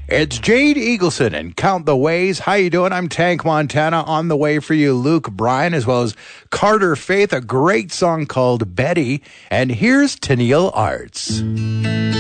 It's Jade Eagleson and Count the Ways. How you doing? I'm Tank Montana. On the way for you, Luke Bryan, as well as Carter Faith, a great song called Betty. And here's Tennille Arts.